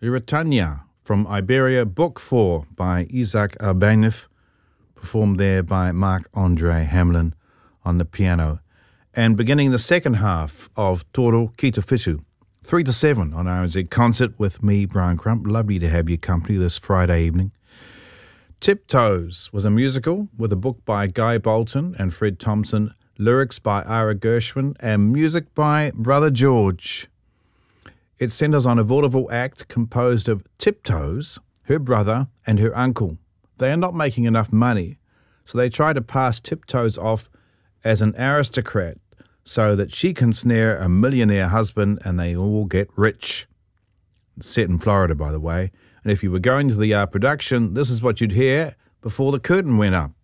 Iritania from Iberia, Book 4 by Isaac Albéniz, performed there by Marc-Andre Hamelin on the piano. And beginning the second half of Toro Ki Te Whitu, 3 to 7 on RNZ Concert with me, Brian Crump. Lovely to have your company this Friday evening. Tiptoes was a musical with a book by Guy Bolton and Fred Thompson, lyrics by Ira Gershwin, and music by Brother George. It centres on a vaudeville act composed of Tiptoes, her brother, and her uncle. They are not making enough money, so they try to pass Tiptoes off as an aristocrat so that she can snare a millionaire husband and they all get rich. It's set in Florida, by the way. And if you were going to the production, this is what you'd hear before the curtain went up.